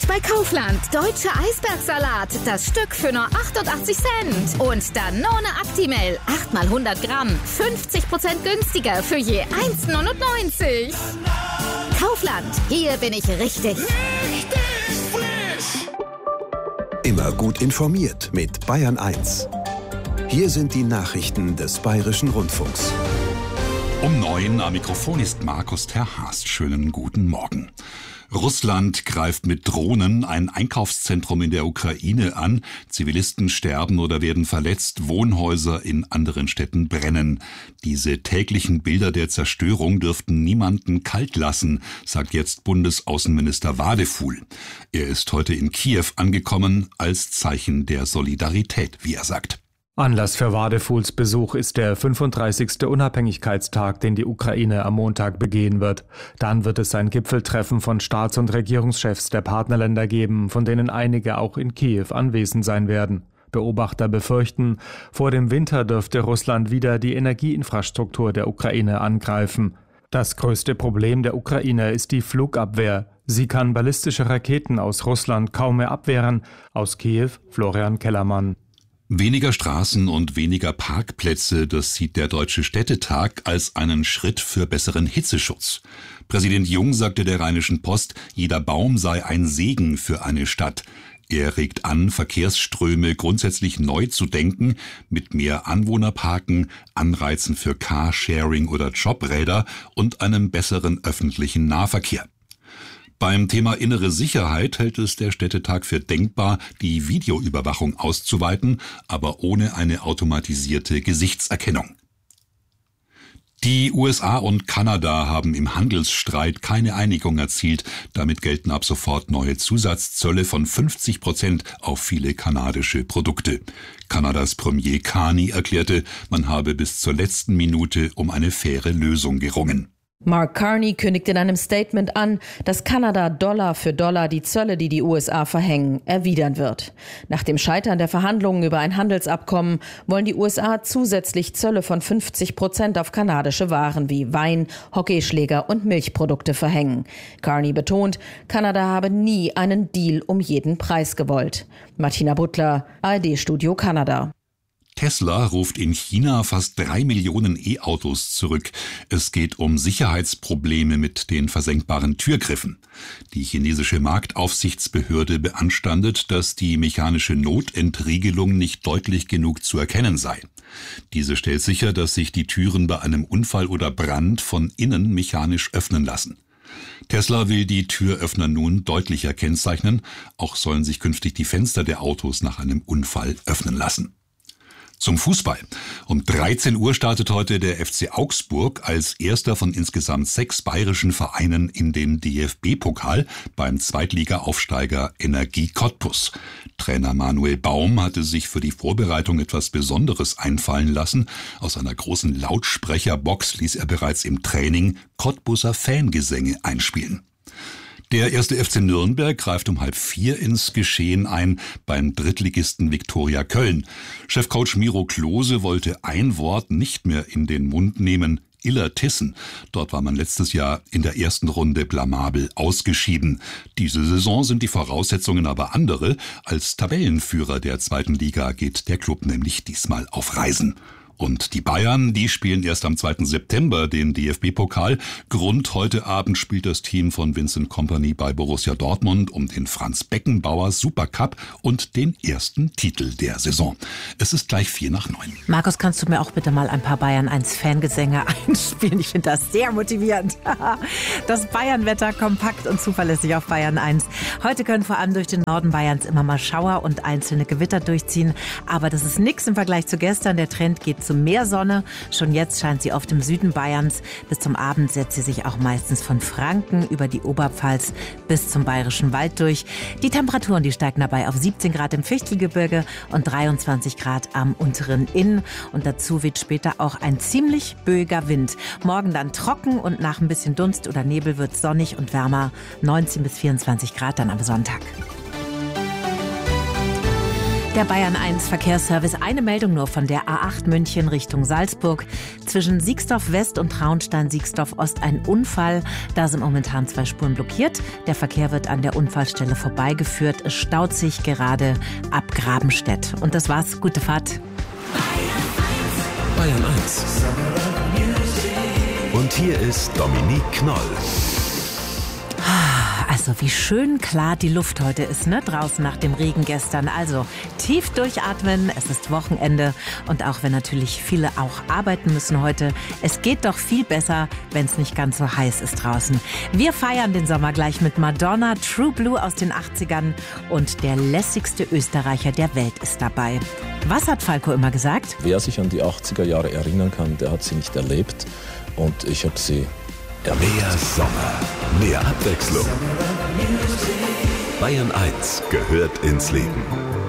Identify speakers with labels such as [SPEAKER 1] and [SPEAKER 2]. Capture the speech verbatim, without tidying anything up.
[SPEAKER 1] bei Kaufland. Deutsche Eisbergsalat. Das Stück für nur achtundachtzig Cent. Und Danone Actimel. acht mal hundert Gramm. fünfzig Prozent günstiger für je eins neunundneunzig. Kaufland. Hier bin ich richtig.
[SPEAKER 2] Richtig frisch.
[SPEAKER 3] Immer gut informiert mit Bayern eins. Hier sind die Nachrichten des Bayerischen Rundfunks.
[SPEAKER 4] Um neun am Mikrofon ist Markus Terhast. Schönen guten Morgen. Russland greift mit Drohnen ein Einkaufszentrum in der Ukraine an. Zivilisten sterben oder werden verletzt. Wohnhäuser in anderen Städten brennen. Diese täglichen Bilder der Zerstörung dürften niemanden kalt lassen, sagt jetzt Bundesaußenminister Wadefuhl. Er ist heute in Kiew angekommen als Zeichen der Solidarität, wie er sagt.
[SPEAKER 5] Anlass für Wadefuhls Besuch ist der fünfunddreißigste Unabhängigkeitstag, den die Ukraine am Montag begehen wird. Dann wird es ein Gipfeltreffen von Staats- und Regierungschefs der Partnerländer geben, von denen einige auch in Kiew anwesend sein werden. Beobachter befürchten, vor dem Winter dürfte Russland wieder die Energieinfrastruktur der Ukraine angreifen. Das größte Problem der Ukraine ist die Flugabwehr. Sie kann ballistische Raketen aus Russland kaum mehr abwehren. Aus Kiew, Florian Kellermann.
[SPEAKER 4] Weniger Straßen und weniger Parkplätze, das sieht der Deutsche Städtetag als einen Schritt für besseren Hitzeschutz. Präsident Jung sagte der Rheinischen Post, jeder Baum sei ein Segen für eine Stadt. Er regt an, Verkehrsströme grundsätzlich neu zu denken, mit mehr Anwohnerparken, Anreizen für Carsharing oder Jobräder und einem besseren öffentlichen Nahverkehr. Beim Thema innere Sicherheit hält es der Städtetag für denkbar, die Videoüberwachung auszuweiten, aber ohne eine automatisierte Gesichtserkennung. Die U S A und Kanada haben im Handelsstreit keine Einigung erzielt. Damit gelten ab sofort neue Zusatzzölle von fünfzig Prozent auf viele kanadische Produkte. Kanadas Premier Carney erklärte, man habe bis zur letzten Minute um eine faire Lösung gerungen.
[SPEAKER 6] Mark Carney kündigt in einem Statement an, dass Kanada Dollar für Dollar die Zölle, die die U S A verhängen, erwidern wird. Nach dem Scheitern der Verhandlungen über ein Handelsabkommen wollen die U S A zusätzlich Zölle von fünfzig Prozent auf kanadische Waren wie Wein, Hockeyschläger und Milchprodukte verhängen. Carney betont, Kanada habe nie einen Deal um jeden Preis gewollt. Martina Butler, A R D-Studio Kanada.
[SPEAKER 4] Tesla ruft in China fast drei Millionen E-Autos zurück. Es geht um Sicherheitsprobleme mit den versenkbaren Türgriffen. Die chinesische Marktaufsichtsbehörde beanstandet, dass die mechanische Notentriegelung nicht deutlich genug zu erkennen sei. Diese stellt sicher, dass sich die Türen bei einem Unfall oder Brand von innen mechanisch öffnen lassen. Tesla will die Türöffner nun deutlicher kennzeichnen. Auch sollen sich künftig die Fenster der Autos nach einem Unfall öffnen lassen. Zum Fußball. Um dreizehn Uhr startet heute der F C Augsburg als erster von insgesamt sechs bayerischen Vereinen in den D F B-Pokal beim Zweitliga-Aufsteiger Energie Cottbus. Trainer Manuel Baum hatte sich für die Vorbereitung etwas Besonderes einfallen lassen. Aus einer großen Lautsprecherbox ließ er bereits im Training Cottbuser Fangesänge einspielen. Der erste F C Nürnberg greift um halb vier ins Geschehen ein beim Drittligisten Viktoria Köln. Chefcoach Miro Klose wollte ein Wort nicht mehr in den Mund nehmen: Illertissen. Dort war man letztes Jahr in der ersten Runde blamabel ausgeschieden. Diese Saison sind die Voraussetzungen aber andere. Als Tabellenführer der zweiten Liga geht der Club nämlich diesmal auf Reisen. Und die Bayern, die spielen erst am zweiten September den D F B-Pokal. Grund: heute Abend spielt das Team von Vincent Kompany bei Borussia Dortmund um den Franz-Beckenbauer Supercup und den ersten Titel der Saison. Es ist gleich vier nach neun.
[SPEAKER 7] Markus, kannst du mir auch bitte mal ein paar Bayern eins Fangesänge einspielen? Ich finde das sehr motivierend. Das Bayern-Wetter kompakt und zuverlässig auf Bayern eins. Heute können vor allem durch den Norden Bayerns immer mal Schauer und einzelne Gewitter durchziehen. Aber das ist nichts im Vergleich zu gestern. Der Trend geht zu mehr Sonne. Schon jetzt scheint sie oft im Süden Bayerns. Bis zum Abend setzt sie sich auch meistens von Franken über die Oberpfalz bis zum Bayerischen Wald durch. Die Temperaturen, die steigen dabei auf siebzehn Grad im Fichtelgebirge und dreiundzwanzig Grad am unteren Inn. Und dazu weht später auch ein ziemlich böiger Wind. Morgen dann trocken und nach ein bisschen Dunst oder Nebel wird es sonnig und wärmer. neunzehn bis vierundzwanzig Grad dann am Sonntag. Der Bayern eins Verkehrsservice. Eine Meldung nur von der A acht München Richtung Salzburg. Zwischen Siegsdorf West und Traunstein-Siegsdorf Ost ein Unfall. Da sind momentan zwei Spuren blockiert. Der Verkehr wird an der Unfallstelle vorbeigeführt. Es staut sich gerade ab Grabenstedt. Und das war's. Gute Fahrt.
[SPEAKER 3] Bayern eins. Und hier ist Dominique Knoll.
[SPEAKER 7] Also wie schön klar die Luft heute ist, ne? Draußen nach dem Regen gestern. Also tief durchatmen, es ist Wochenende und auch wenn natürlich viele auch arbeiten müssen heute, es geht doch viel besser, wenn es nicht ganz so heiß ist draußen. Wir feiern den Sommer gleich mit Madonna, True Blue aus den achtzigern und der lässigste Österreicher der Welt ist dabei. Was hat Falco immer gesagt?
[SPEAKER 8] Wer sich an die achtziger Jahre erinnern kann, der hat sie nicht erlebt und ich habe sie erlebt.
[SPEAKER 3] Mehr Sommer, mehr Abwechslung. Bayern eins gehört ins Leben.